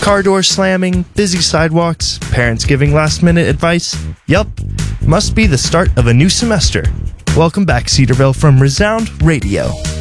Car door slamming, busy sidewalks, parents giving last-minute advice. Yup, must be the start of a new semester. Welcome back, Cedarville, from Resound Radio.